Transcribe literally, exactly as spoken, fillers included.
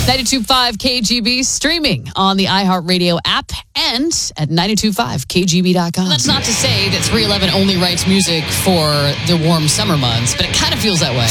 ninety-two point five K G B streaming on the iHeartRadio app and at nine two five K G B dot com. That's not to say that three eleven only writes music for the warm summer months, but it kind of feels that way.